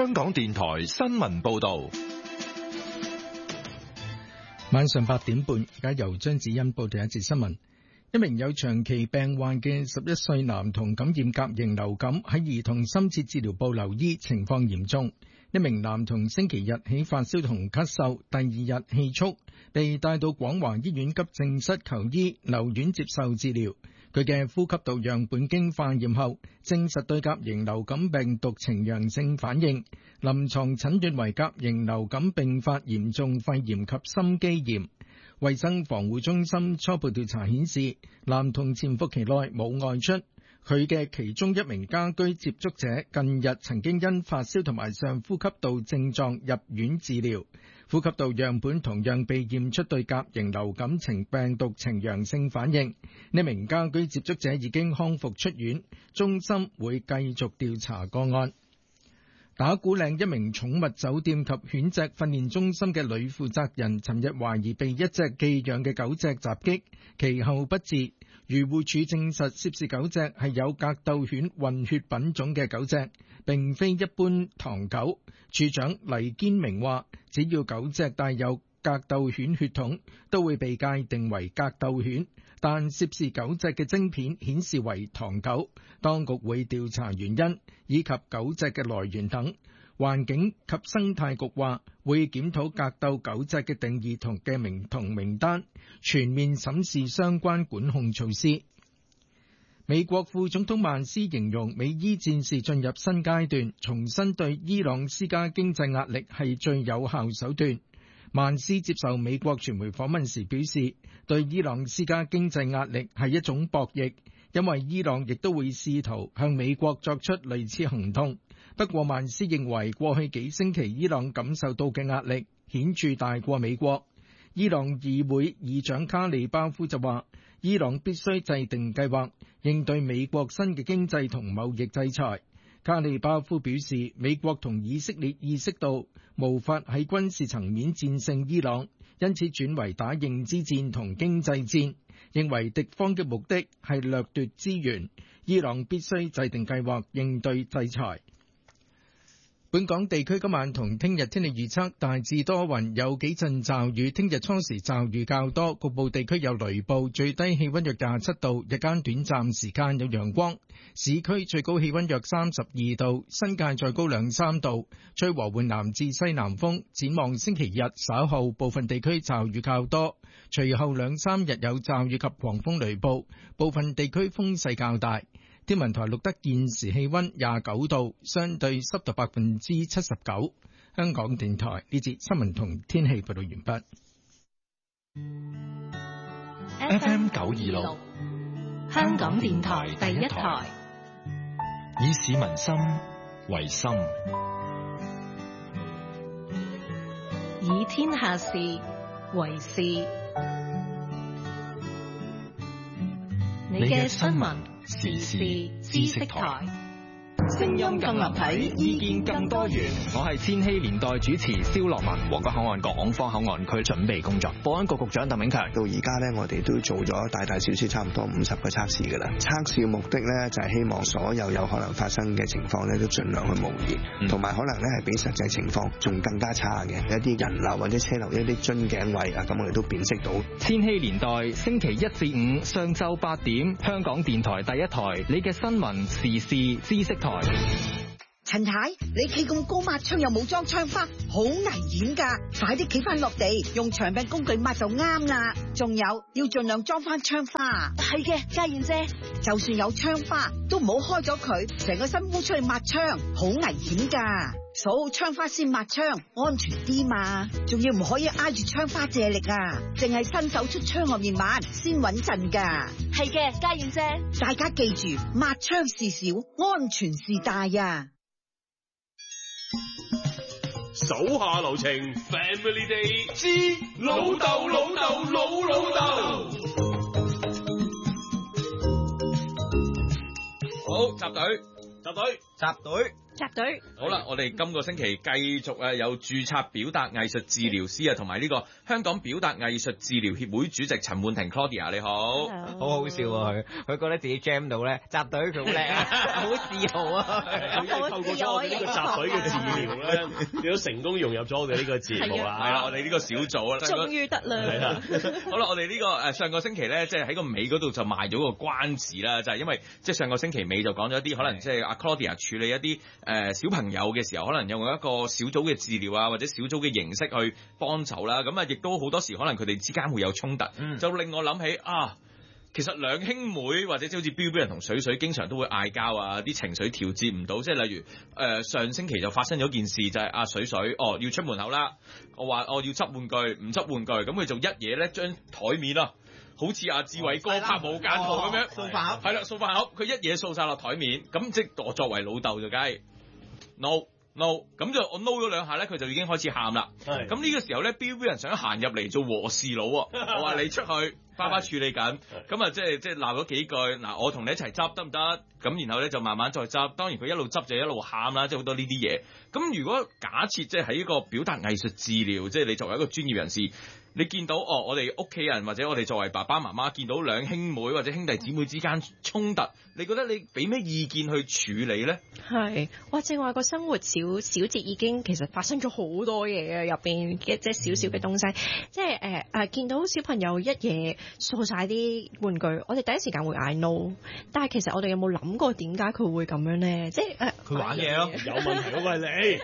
香港電台新聞報道。 晚上8點半，而家由張子欣報第一節新聞。一名有長期病患嘅11歲男童感染甲型流感，喺兒童深切治療部留醫，情況嚴重。一名男童星期日起發燒同咳嗽，第二日氣促，被帶到廣華醫院急症室求醫，留院接受治療。佢嘅呼吸道樣本經化驗後，證實對甲型流感病毒呈陽性反應，臨床診斷為甲型流感併發嚴重肺炎及心肌炎。衛生防護中心初步調查顯示，男童潛伏期內冇外出。佢嘅其中一名家居接觸者近日曾經因發燒同埋上呼吸道症狀入院治療，呼吸道樣本同樣被驗出對甲型流感病毒呈陽性反應。呢名家居接觸者已經康復出院，中心會繼續調查個案。打鼓嶺一名寵物酒店及犬隻訓練中心嘅女負責人，尋日懷疑被一隻寄養嘅狗隻襲擊，其後不治。漁護署證實涉事狗隻係有格鬥犬混血品種嘅狗隻，並非一般唐狗。署長黎堅明話，只要狗隻帶有格鬥犬血統，都會被界定為格鬥犬，但涉事狗隻嘅晶片顯示為唐狗，當局會調查原因以及狗隻嘅來源等。環境及生態局話會檢討格鬥狗隻嘅定義同名單，全面審視相關管控措施。美國副總統曼斯形容美伊戰事進入新階段，重申對伊朗施加經濟壓力係最有效手段。曼斯接受美國傳媒訪問時表示，對伊朗施加經濟壓力係一種博弈，因為伊朗亦都會試圖向美國作出類似行動。不過曼斯認為過去幾星期伊朗感受到嘅壓力顯著大過美國。伊朗議會議長卡利巴夫就話，伊朗必須制定計劃應對美國新嘅經濟同貿易制裁。卡利巴夫表示，美國同以色列意識到無法喺軍事層面戰勝伊朗，因此轉為打認知戰同經濟戰，認為敵方嘅目的係掠奪資源，伊朗必須制定計劃應對制裁。本港地區今晚同聽日天氣預測大致多雲，有幾陣驟雨。聽日初時驟雨較多，局部地區有雷暴。最低氣溫約27度，日間短暫時間有陽光。市區最高氣溫約32度，新界再高2-3度。吹和緩南至西南風。展望星期日稍後部分地區驟雨較多，隨後2-3日有驟雨及狂風雷暴，部分地區風勢較大。天文台錄得現時氣溫29度，相對濕度79%。香港電台呢節新聞同天氣報道完畢。FM 926， 香港電台第一台， 以市民心為心， 以天下事為事。你嘅新聞時事知識台， 聲音更立體，意見更多元。 我係千禧年代主持蕭樂文。皇崗口岸港方口岸區準備工作，保安局局長鄧炳強， 到而家咧，我哋都做咗大大小小差唔多50個測試㗎啦。測試嘅目的咧，就係希望所有可能發生嘅情況咧，都盡量去模擬，同埋可能咧係比實際情況仲更加差嘅一啲人流或者車流一啲樽頸位啊，咁我哋都辨識到。 千禧年代星期1至5上晝8點，香港電台第一台，你嘅新聞時事知識台。 陳太，你企咁高抹窗又冇裝窗花，好危險噶！快啲企翻落地，用長柄工具抹就啱啦。仲有要盡量裝翻窗花。 係嘅，家燕姐， 就算有窗花，都唔好開咗佢，成個身烏出去抹窗，好危險噶。數窗花先抹窗，安全啲嘛。仲要唔可以挨住窗花借力啊，淨係伸手出窗外面抹先穩陣噶。 係嘅，家燕姐， 大家記住，抹窗事小，安全事大啊！ 手下留情 ，Family Day 之老豆老豆老老豆。 好，集隊，集隊，集隊， 集隊。 好啦，我哋今個星期繼續有註冊表達藝術治療師啊，同埋呢個香港表達藝術治療協會主席陳煥婷 Claudia， 你好。 好好笑啊佢覺得自己 jam 到咧，集隊佢好叻啊，好自豪啊。 透過咗我哋呢個集隊嘅治療咧，亦都成功融入咗我哋呢個節目啦。 係啦，我哋呢個小組啦， 終於得啦。 係啦，好啦，我哋呢個上個星期咧，即係喺個尾嗰度就賣咗個關子啦，就係因為即係上個星期尾就講咗一啲可能即係阿 Claudia 處理一啲小朋友嘅時候，可能用一個小組嘅治療啊，或者小組嘅形式去幫手啦。咁啊，亦都好多時可能佢哋之間會有衝突，就令我諗起啊，其實兩兄妹或者即好似標標人同水水經常都會嗌交啊，啲情緒調節唔到，即係例如上星期就發生咗件事，就係阿水水要出門口啦，我話我要執玩具，唔執玩具，咁佢就一嘢咧將台面啊，好似阿志偉哥拍無間道咁樣，掃飯盒係啦，掃飯盒，佢一嘢掃晒落台面，咁即係我作為老豆就梗係 no，咁就我 no 咗兩下咧，佢就已經開始喊啦。咁呢個時候咧，標標人想行入嚟做和事佬喎，我話你出去，爸爸處理緊。咁啊，即係鬧咗幾句，嗱，我同你一齊執得唔得？咁然後咧就慢慢再執。當然佢一路執就一路喊啦，即係好多呢啲嘢。咁如果假設即係喺一個表達藝術治療，即係你作為一個專業人士，你見到我哋屋企人或者我哋作為爸爸媽媽見到兩兄妹或者兄弟姊妹之間衝突，你覺得你俾咩意見去處理咧？係， 哇！正話個生活小節已經其實發生咗好多嘢啊，入邊嘅即係少少嘅東西，即係見到小朋友一嘢掃晒啲玩具，我哋第一時間會嗌 no， 但係其實我哋有冇諗過點解佢會咁樣咧？即係佢玩嘢咯， 有問題嗰個係你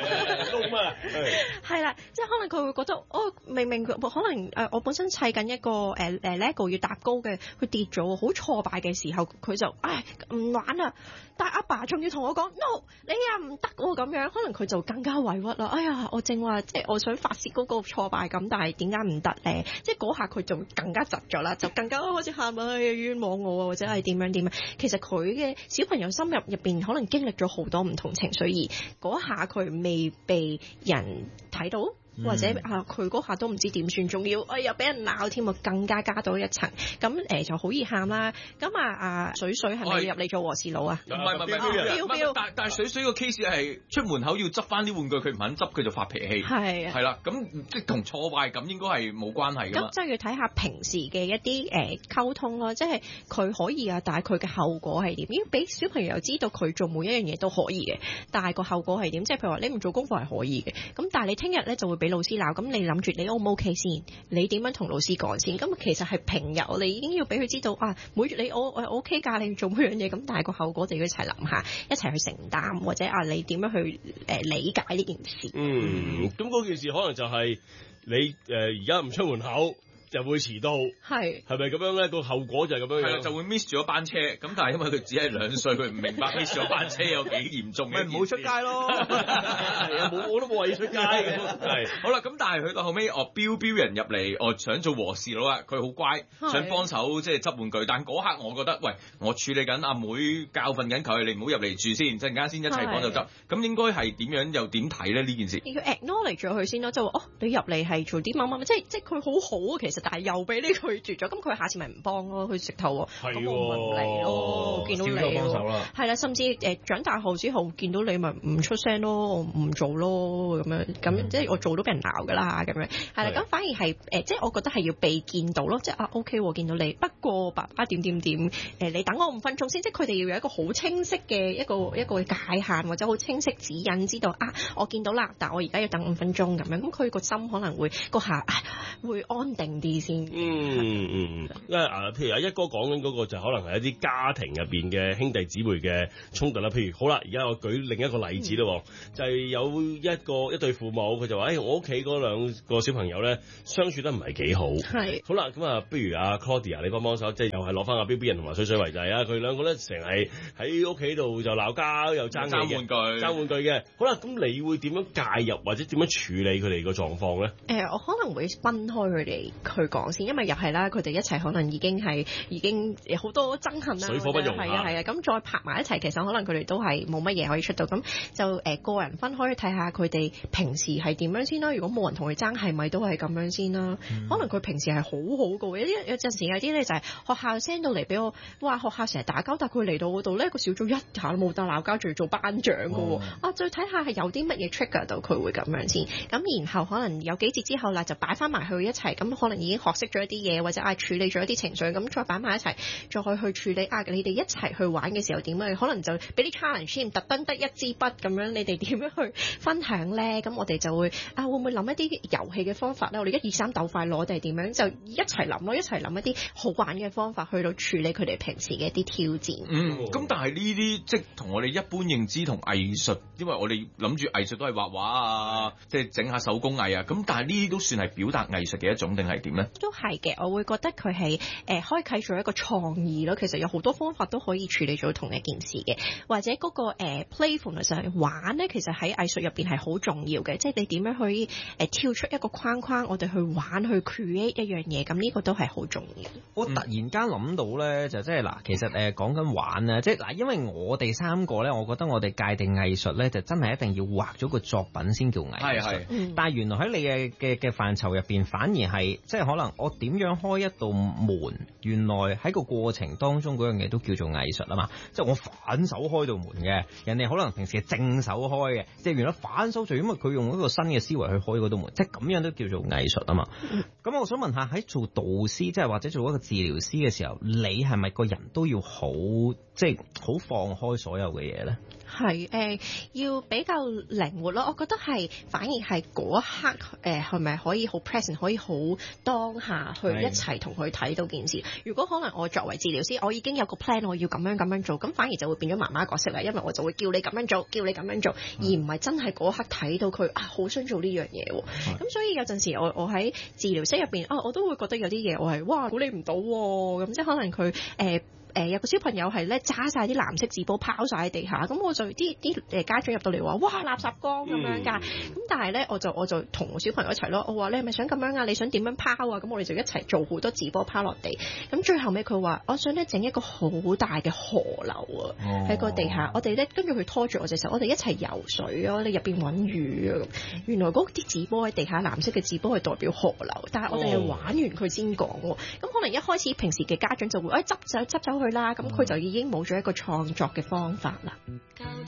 no 啊， 係啦，即係可能佢會覺得明明可能我本身砌緊一個Lego 要搭高嘅，佢跌咗，好挫敗嘅時候，佢就唔玩啦。但係阿爸仲要同我講 no， 你呀唔得喎咁樣，可能佢就更加委屈啦。哎呀，我正話即係我想發泄嗰個挫敗感，但係點解唔得咧？即係嗰下佢就更加窒咗啦，就更加開始喊啊，冤枉我啊，或者係點樣。其實佢嘅小朋友心入邊可能經歷咗好多唔同情緒，而嗰下佢未被人睇到。或者佢嗰下都唔知點算，仲要又俾人鬧添，更加加到一層，咁就好易喊啦。咁水水係咪要入嚟做和事佬啊？唔係， 但係水水個 case 係出門口要執翻啲玩具，佢唔肯執，佢就發脾氣。係啦，咁即係同挫敗感應該係冇關係㗎嘛。咁即係要睇下平時嘅一啲溝通咯，即係佢可以啊，但係佢嘅後果係點？要俾小朋友知道佢做每一樣嘢都可以嘅，但係個後果係點？即係譬如話你唔做功課係可以嘅，咁但係你聽日咧就會俾老師鬧，咁你諗住你 O 唔 OK 先？你點樣同老師講先？咁其實係平日你已經要俾佢知道你我 OK 㗎，你要做每樣嘢，咁但係個後果就要一齊諗下，一齊去承擔，或者你點樣去理解呢件事？ 咁嗰件事可能就係你而家唔出門口，就會遲到，係咪咁樣咧？個後果就係咁樣樣，係啦，就會 miss 咗班車。咁但係因為佢只係2歲，佢唔明白 miss 咗班車有幾嚴重嘅。咪唔好出街咯，係啊，我都冇話要出街嘅。係好啦，咁但係去到後尾，標人入嚟，想做和事佬啦，佢好乖，想幫手即係執玩具。但嗰刻我覺得，喂，我處理緊阿妹教訓緊佢，你唔好入嚟住先，陣間先一齊幫手執。咁應該係點樣又點睇咧？呢件事要 acknowledge 咗佢先咯，就話你入嚟係做啲乜乜，即係佢好好其實。但係又俾你拒絕咗，咁佢下次咪唔幫咯，佢食頭喎，咁我咪唔嚟咯，見到你咯，係啦，甚至長大後之後見到你咪唔出聲咯，唔做咯，咁即係我做都俾人鬧㗎啦，咁樣係啦，咁反而係即係我覺得係要被見到咯，即係OK 見到你，不過爸爸點你等我5分鐘先，即係佢哋要有一個好清晰嘅一個界限，或者好清晰指引，知道我見到啦，但我而家要等5分鐘咁樣，咁佢個心可能會個下會安定啲。先因為譬如阿一哥講緊嗰個就可能係一啲家庭入邊嘅兄弟姊妹嘅衝突啦。譬如好啦，而家我舉另一個例子咯，就係有一對父母，佢就話：我屋企嗰2個小朋友咧相處得唔係幾好。係好啦，咁不如阿 Claudia 你幫手，即係又係攞翻阿 BB 人同埋水水為例啊。佢2個咧成日喺屋企度就鬧交，又爭玩具嘅。好啦，咁你會點樣介入或者點樣處理佢哋個狀況咧？我可能會分開佢哋。 講先，因為又係啦，佢哋一齊可能已經好多憎恨啦， 水火不容係啊，咁再拍埋一齊，其實可能佢哋都係冇乜嘢可以出到，咁就個人分開睇下佢哋平時係點樣先啦。如果冇人同佢爭，係咪都係咁樣先啦？可能佢平時係好好嘅，有陣時有啲咧就係學校 send 到嚟俾我，哇！學校成日打交，但佢嚟到嗰度咧個小組一下都冇得鬧交，仲要做班長㗎喎。再睇下係有啲乜嘢 trigger 到佢會咁樣先。咁然後可能有幾節之後啦，就擺翻埋去一齊，咁可能已經學識咗一啲嘢，或者處理咗一啲情緒，咁再擺埋一齊，再去處理你哋一齊去玩嘅時候點啊？可能就俾啲 challenge 先，特登得一支筆咁樣，你哋點樣去分享咧？咁我哋就會會唔會諗一啲遊戲嘅方法咧？我哋1、2、3鬥快攞定係點樣？就一齊諗咯，一齊諗一啲好玩嘅方法去到處理佢哋平時嘅一啲挑戰。 咁但係呢啲即係同我哋一般認知同藝術，因為我哋諗住藝術都係畫畫啊，即係整下手工藝啊。咁但係呢啲都算係表達藝術嘅一種定係點咧？ 都係嘅，我會覺得佢係開啟咗一個創意咯。其實有好多方法都可以處理咗同一件事嘅，或者嗰個 playfulness 就係玩咧，其實喺藝術入邊係好重要嘅。即係你點樣去跳出一個框框，我哋去玩去 create 一樣嘢，咁呢個都係好重要。 我突然間諗到咧，就即係嗱，其實講緊玩咧，即係嗱，因為我哋3個咧，我覺得我哋界定藝術咧，就真係一定要畫咗個作品先叫藝術。係。但係原來喺你嘅範疇入邊，反而係即係可能我點樣開一道門，原來喺個過程當中嗰樣嘢都叫做藝術啊嘛。即係我反手開道門嘅，人哋可能平時係正手開嘅，即係原來反手做，因為佢用一個新嘅思維去開嗰道門，即係咁樣都叫做藝術啊嘛。咁我想問下，喺做導師，即係或者做一個治療師嘅時候，你係咪個人都要好即係好放開所有嘅嘢咧？ 係要比較靈活咯，我覺得係反而係嗰一刻係咪可以好 present， 可以好當下去一齊同佢睇到件事。如果可能我作為治療師，我已經有個 plan， 我要咁樣做，咁反而就會變咗媽媽角色啦，因為我就會叫你咁樣做，叫你咁樣做，而唔係真係嗰一刻睇到佢好想做呢樣嘢喎。咁所以有陣時我喺治療室入邊我都會覺得有啲嘢我係估你唔到喎，咁即係可能佢有個小朋友係咧揸晒啲藍色紙波拋晒喺地下，咁我就啲家長入到嚟話：哇，垃圾缸咁樣㗎！咁但係咧，我就同個小朋友一齊咯。我話你係咪想咁樣啊？你想點樣拋啊？咁我哋就一齊做好多紙波拋落地。咁最後尾佢話：我想咧整一個好大嘅河流啊！喺個地下，我哋咧跟住佢拖住我隻手，我哋一齊游水啊！你入邊揾魚啊！原來嗰啲紙波喺地下藍色嘅紙波係代表河流，但係我哋係玩完佢先講喎。咁可能一開始平時嘅家長就會執走去啦，咁佢就已經冇咗一個創作嘅方法啦。